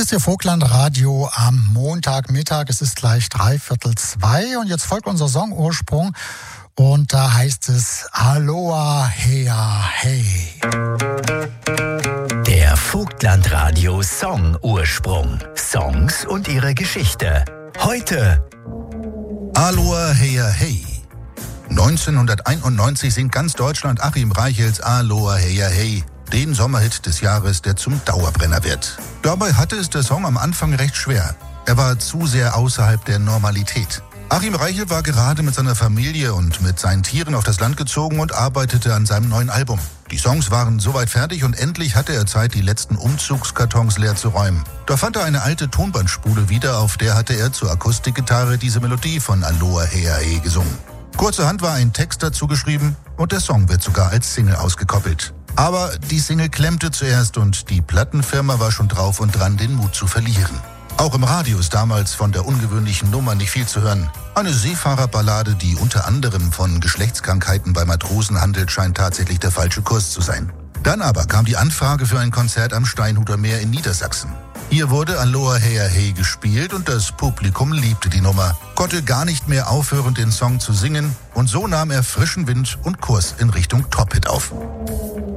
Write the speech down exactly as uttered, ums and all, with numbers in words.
ist Ihr Vogtland-Radio am Montagmittag. Es ist gleich dreiviertel zwei und jetzt folgt unser Songursprung und da heißt es Aloha Hea Hey. Der Vogtland-Radio Song-Ursprung. Songs und ihre Geschichte. Heute Aloha Hea Hey. neunzehnhunderteinundneunzig singt ganz Deutschland Achim Reichels Aloha Hea Hey, den Sommerhit des Jahres, der zum Dauerbrenner wird. Dabei hatte es der Song am Anfang recht schwer. Er war zu sehr außerhalb der Normalität. Achim Reichel war gerade mit seiner Familie und mit seinen Tieren auf das Land gezogen und arbeitete an seinem neuen Album. Die Songs waren soweit fertig und endlich hatte er Zeit, die letzten Umzugskartons leer zu räumen. Da fand er eine alte Tonbandspule wieder, auf der hatte er zur Akustikgitarre diese Melodie von Aloha Hea Hey gesungen. Kurzerhand war ein Text dazu geschrieben und der Song wird sogar als Single ausgekoppelt. Aber die Single klemmte zuerst und die Plattenfirma war schon drauf und dran, den Mut zu verlieren. Auch im Radio ist damals von der ungewöhnlichen Nummer nicht viel zu hören. Eine Seefahrerballade, die unter anderem von Geschlechtskrankheiten bei Matrosen handelt, scheint tatsächlich der falsche Kurs zu sein. Dann aber kam die Anfrage für ein Konzert am Steinhuter Meer in Niedersachsen. Hier wurde Aloha Hea Hey gespielt und das Publikum liebte die Nummer, konnte gar nicht mehr aufhören, den Song zu singen und so nahm er frischen Wind und Kurs in Richtung Top-Hit auf.